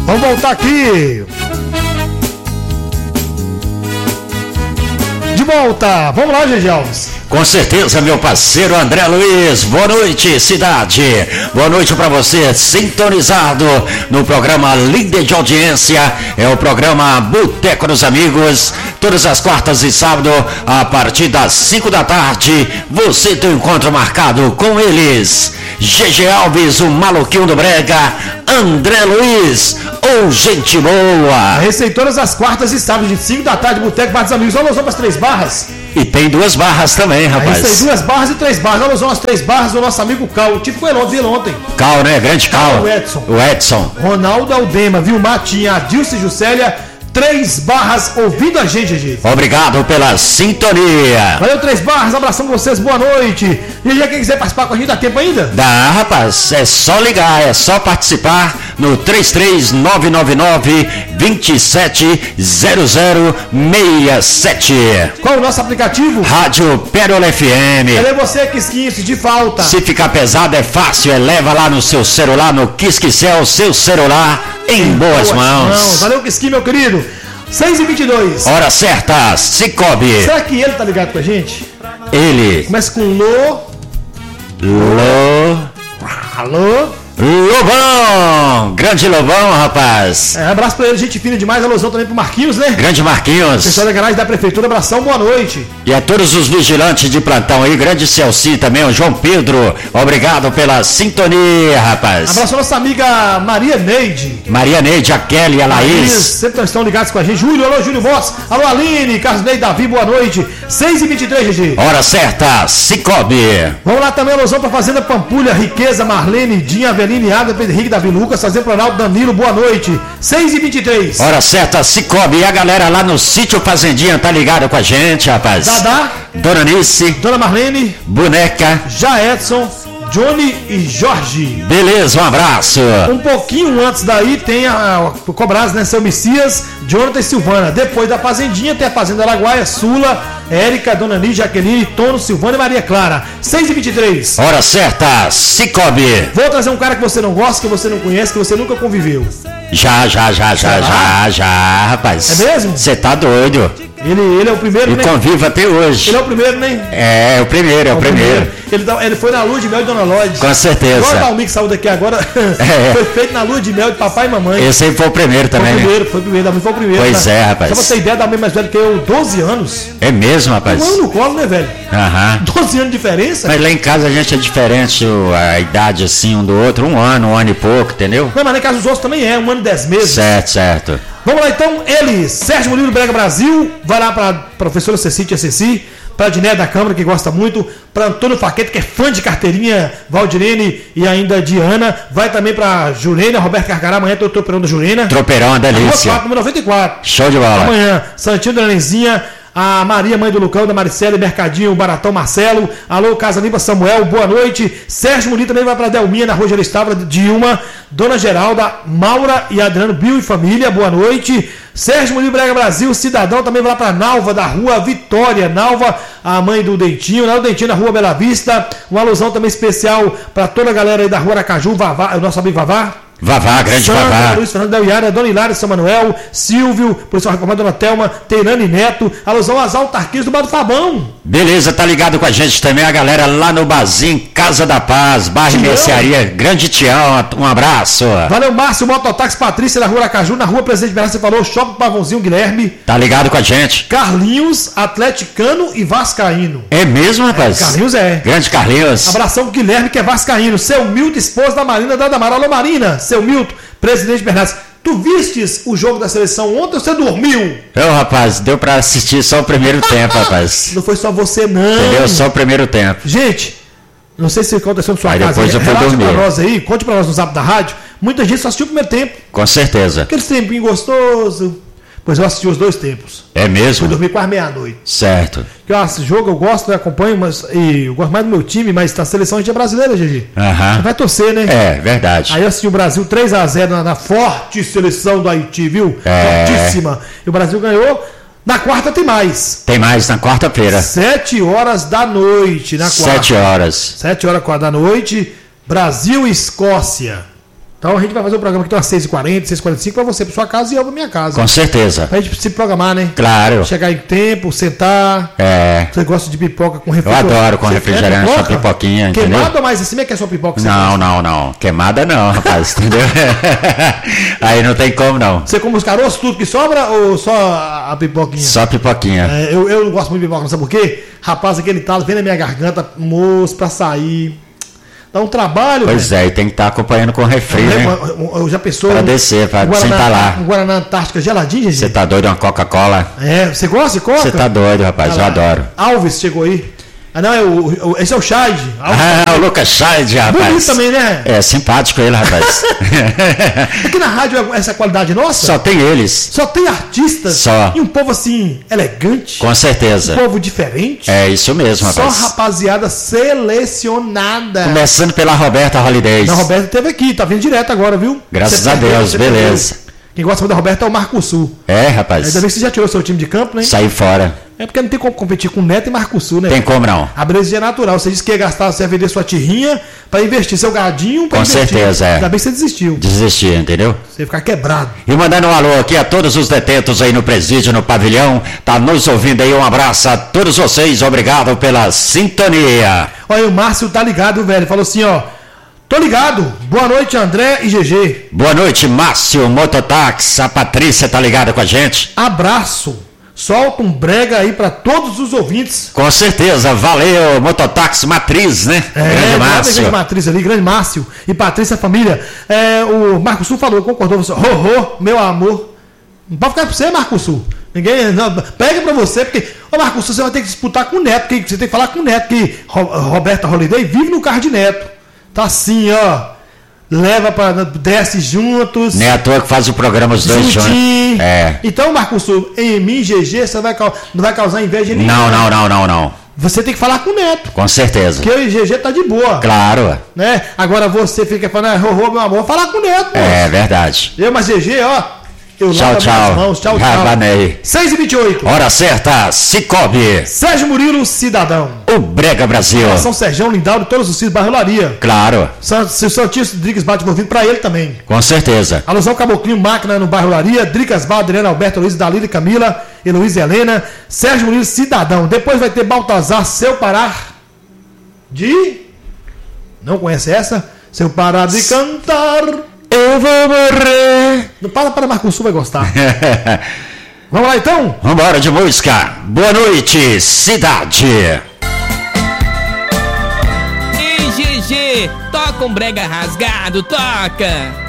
Vamos voltar aqui. De volta. Vamos lá, Gigi Alves. Com certeza, meu parceiro André Luiz. Boa noite, cidade. Boa noite para você, sintonizado no programa líder de audiência. É o programa Boteco dos Amigos. Todas as quartas e sábado, a partir das 5 da tarde, você tem um encontro marcado com eles. Gigi Alves, o maluquinho do Brega, André Luiz, ou gente boa. Receita todas as quartas e sábados, de 5 da tarde, Boteco Bar dos Amigos. Olha, nós vamos para as 3 barras. E tem 2 barras também, rapaz. Tem 2 barras e 3 barras. Olha, nós vamos às 3 barras do nosso amigo Cal. O tipo foi ontem. Cal, né? Grande Cal. O Edson. Ronaldo Aldema, Vilmar Tinha, Adilce Juscelia. 3 barras ouvindo a gente, Gigi. Obrigado pela sintonia. Valeu, 3 barras, abração pra vocês, boa noite. E já quem quiser participar com a gente, dá tempo ainda? Dá, rapaz, é só ligar, é só participar no 33999-270067. Qual é o nosso aplicativo? Rádio Pérola FM. Cadê você, Quisquinho, de falta? Se ficar pesado é fácil, leva lá no seu celular, no Quisquicel, seu celular em boas mãos. Valeu, Quisquinho, meu querido. 6h22. Hora certa, Cicobi. Será que ele tá ligado com a gente? Ele. Começa com Lô. Alô? Lobão! Grande Lobão, rapaz! Abraço pra ele, gente fina demais. Alusão também pro Marquinhos, né? Grande Marquinhos! Pessoal da garagem da prefeitura, abração, boa noite. E a todos os vigilantes de plantão aí, grande Celci também, o João Pedro, obrigado pela sintonia, rapaz! Abraço a nossa amiga Maria Neide, a Kelly, a Laís. Sempre estão ligados com a gente. Júlio, alô, Júlio Votos, alô, Aline, Carlos Ney, Davi, boa noite. 6h23, Gigi. Hora certa, Cicobi. Vamos lá também, alusão pra Fazenda Pampulha, Riqueza, Marlene, Dinha, Avelino, Água, Pedro Henrique, Davi Lucas, Fazenda Planalto, Danilo, boa noite. 6h23. Hora certa, Cicobi. E a galera lá no sítio Fazendinha tá ligado com a gente, rapaz. Dadá, Dona Nice, Dona Marlene, Boneca, Jaedson, Johnny e Jorge. Beleza, um abraço. Um pouquinho antes daí tem a Cobras, né? Seu Messias, Jonathan e Silvana. Depois da Fazendinha tem a Fazenda Araguaia, Sula, Érica, Dona Nídia, Jaqueline, Tono, Silvana e Maria Clara. 6h23. Hora certa, Cicobi. Vou trazer um cara que você não gosta, que você não conhece, que você nunca conviveu. Já, rapaz. É mesmo? Você tá doido. Ele é o primeiro, né? E convive até hoje. Ele é o primeiro, né? É o primeiro. Ele foi na lua de mel de Dona Lodge. Com certeza. Agora o Dalmir que saiu daqui agora. Foi feito na lua de mel de papai e mamãe. Esse aí foi o primeiro também. Foi o primeiro. Dalmir foi o primeiro. Pois é, rapaz. Pra você ter ideia, Dalmir mais velho que eu, 12 anos. É mesmo, rapaz? Um ano no colo, né, velho? 12 anos de diferença. Mas lá em casa a gente é diferente, a idade assim um do outro. Um ano e pouco, entendeu? Não, mas lá em casa os outros também um ano e 10 meses. Certo. Vamos lá então, ele, Sérgio Murilo Brega Brasil, vai lá para a professora Ceci, para a Diné da Câmara, que gosta muito, para Antônio Faquete, que é fã de carteirinha, Valdirene e ainda Diana, vai também para Jurena, Roberto Carcará, amanhã tem o tropeirão da Jurena. Tropeirão, uma delícia. Número 94. Show de bola. Amanhã, Santinho da Nenenzinha, a Maria, mãe do Lucão, da Maricela, Mercadinho, o Baratão Marcelo, alô, Casa Limpa Samuel, boa noite. Sérgio Murilo também vai para Delminha, na Rua Gerestávora, Dilma, Dona Geralda, Maura e Adriano, Bill e família, boa noite. Sérgio Murilo Brega Brasil, cidadão, também vai lá para Nalva, da Rua Vitória, Nalva, a mãe do Dentinho, lá o Dentinho na Rua Bela Vista, uma alusão também especial para toda a galera aí da Rua Aracaju, Vavá, o nosso amigo Vavá. Grande Vavá. Luiz Fernando da Iara, Dona Hilária, São Manuel, Silvio, Policial Recomendado, Dona Thelma, Teirane Neto, alusão às autarquias do Bar do Fabão. Beleza, tá ligado com a gente também a galera lá no Barzinho, Casa da Paz, Bar e Mercearia, grande Tião, um abraço. Valeu, Márcio, Mototáxi, Patrícia da Rua Aracaju, na Rua Presidente Bernardo, você falou, Shopping Pavãozinho, Guilherme. Tá ligado com a gente. Carlinhos, atleticano e vascaíno. É mesmo, rapaz? Carlinhos é. Grande Carlinhos. Abração pro Guilherme, que é vascaíno. Seu Milton, esposa da Marina da Damara. Alô, Marina. Seu Milton, Presidente Bernardes. Tu vistes o jogo da seleção ontem ou você dormiu? Rapaz, deu pra assistir só o primeiro tempo, rapaz. Não foi só você, não. Entendeu? Só o primeiro tempo. Gente, não sei se aconteceu na sua aí casa. Depois eu fui dormir. Pra nós aí, conte pra nós no zap da rádio. Muita gente só assistiu o primeiro tempo. Com certeza. Aqueles tempinhos gostosos. Pois eu assisti os 2 tempos. É mesmo? Fui dormir quase meia-noite. Certo. Porque esse jogo eu gosto, né, acompanho, mas eu gosto mais do meu time, mas a seleção a gente é brasileira, Gigi. Você vai torcer, né? É, verdade. Aí eu assisti o Brasil 3-0 na forte seleção do Haiti, viu? Fortíssima. E o Brasil ganhou. Na quarta tem mais. Tem mais, na quarta-feira. 7 horas da noite, na quarta. 7 horas. 7 horas da noite, Brasil e Escócia. Então a gente vai fazer o programa aqui às 6h40, 6h45 para você, para sua casa e eu para minha casa. Com certeza. Pra gente se programar, né? Claro. Chegar em tempo, sentar. Você gosta de pipoca com refrigerante? Eu adoro com refrigerante, só pipoquinha, entendeu? Queimada ou mais assim, é que é só pipoca? Não. Queimada não, rapaz, entendeu? Aí não tem como, não. Você come os caroços, tudo que sobra ou só a pipoquinha? Só pipoquinha. Eu não gosto muito de pipoca, não sabe por quê? Rapaz, aquele talo vem na minha garganta, moço, pra sair. Dá um trabalho, Pois é, e tem que estar acompanhando com refri, né? Eu já pensou... Pra descer, pra sentar lá. Um Guaraná Antártica geladinho, gente. Você tá doido, uma Coca-Cola? Você gosta de Coca? Você tá doido, rapaz, eu adoro. Alves chegou aí. Esse é o Scheid. O Lucas Scheid, rapaz. Bonito também, né? Simpático ele, rapaz. Aqui na rádio, essa qualidade nossa... Só tem eles. Só tem artistas. Só. E um povo, assim, elegante. Com certeza. Um povo diferente. É isso mesmo, rapaz. Só rapaziada selecionada. Começando pela Roberta Holidays. A Roberta esteve aqui, tá vindo direto agora, viu? Graças a Deus, beleza. Quem gosta da Roberta é o Marco Sul. Rapaz. Ainda bem que você já tirou seu time de campo, né? Saí fora. Porque não tem como competir com Neto e Marco Sul, né? Tem como não. A breja é natural. Você disse que ia gastar, você ia vender sua tirrinha pra investir seu gadinho pra investir. Com certeza, Ainda bem que você desistiu. Desistiu, entendeu? Você ia ficar quebrado. E mandando um alô aqui a todos os detentos aí no presídio, no pavilhão. Tá nos ouvindo aí, um abraço a todos vocês. Obrigado pela sintonia. Olha, o Márcio tá ligado, velho. Falou assim, ó. Tô ligado. Boa noite, André e GG. Boa noite, Márcio Mototáxi. A Patrícia tá ligada com a gente. Abraço. Solta um brega aí pra todos os ouvintes. Com certeza. Valeu, Mototáxi Matriz, né? Grande Márcio. Grande Matriz ali, grande Márcio. E Patrícia, família. O Marco Sul falou, concordou. Meu amor. Não pode ficar pra você, Marco Sul. Ninguém. Não, pega pra você, porque. Ô, Marco Sul, você vai ter que disputar com o Neto. Você tem que falar com o Neto, que Roberta Holiday vive no carro de Neto. Tá assim, ó. Leva para desce juntos. Nem à toa que faz o programa os dois juntos. Então, Marco Sul, em mim, GG, você não vai causar inveja nenhuma. Não. Você tem que falar com o Neto. Com certeza. Porque eu e GG tá de boa. Claro. Né? Agora você fica falando, meu amor, falar com o Neto. É verdade. Mas GG, ó. Tchau. Rabanei. 6h28. Hora certa, Cicobi. Sérgio Murilo, cidadão. O Brega Brasil. São Sérgio, Lindaldo, todos os filhos, Barrolaria. Claro. Se o Santinho Rodrigues bate envolvido pra ele também. Com certeza. Alusão Caboclinho, Máquina no Barrolaria. Dricas Bar, Adriana, Alberto, Luiz, Dalila, Camila, Heloísa Helena. Sérgio Murilo, cidadão. Depois vai ter Baltazar, Seu Parar de... Não conhece essa? Seu Parar de Cantar... Eu vou morrer. Não para, Marco Sul vai gostar. Vamos lá então? Vambora de música. Boa noite, cidade. Ei, GG, toca um brega rasgado, toca.